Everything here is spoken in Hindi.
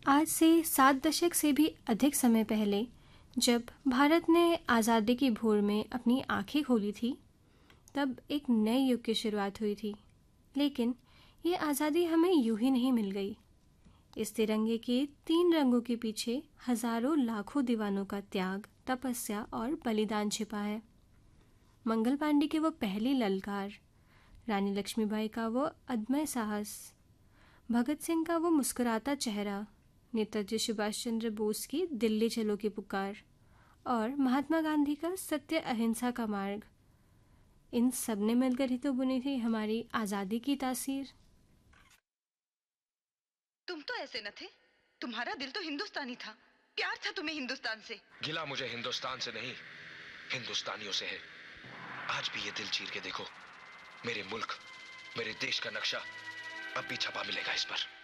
आज से 7 दशक से भी अधिक समय पहले जब भारत ने आज़ादी की भोर में अपनी आंखें खोली थी, तब एक नए युग की शुरुआत हुई थी। लेकिन ये आज़ादी हमें यूं ही नहीं मिल गई। इस तिरंगे के 3 रंगों के पीछे हजारों लाखों दीवानों का त्याग, तपस्या और बलिदान छिपा है। मंगल पांडे की वो पहली ललकार, रानी लक्ष्मीबाई का वो अदम्य साहस, भगत सिंह का वो मुस्कुराता चेहरा, नेताजी सुभाष चंद्र बोस की दिल्ली चलो की पुकार और महात्मा गांधी का सत्य अहिंसा का मार्ग, इन सब ने मिलकर ही तो बुनी थी हमारी आज़ादी की तासीर। तुम तो ऐसे न थे। तुम्हारा दिल तो हिंदुस्तानी था। प्यार था तुम्हें हिंदुस्तान से। गिला मुझे हिंदुस्तान से नहीं, हिंदुस्तानियों से है। आज भी ये दिल चीर के देखो, मेरे मुल्क, मेरे देश का नक्शा अब भी छपा मिलेगा इस पर।